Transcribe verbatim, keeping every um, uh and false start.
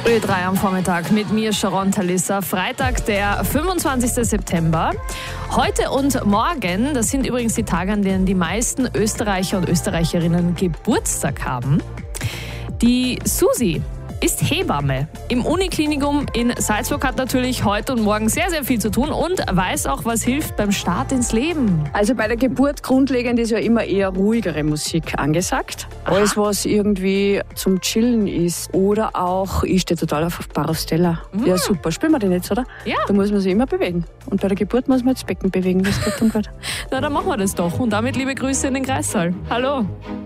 Ö drei am Vormittag mit mir, Sharon Talissa. Freitag, der fünfundzwanzigsten September. Heute und morgen, das sind übrigens die Tage, an denen die meisten Österreicher und Österreicherinnen Geburtstag haben. Die Susi ist Hebamme im Uniklinikum in Salzburg, hat natürlich heute und morgen sehr, sehr viel zu tun und weiß auch, was hilft beim Start ins Leben. Also bei der Geburt grundlegend ist ja immer eher ruhigere Musik angesagt. Aha. Alles, was irgendwie zum Chillen ist. Oder auch, ich stehe total auf Barostella. Mhm. Ja, super. Spielen wir den jetzt, oder? Ja. Da muss man sich immer bewegen. Und bei der Geburt muss man das Becken bewegen. Das geht dann gut. Na, dann machen wir das doch. Und damit liebe Grüße in den Kreissaal. Hallo.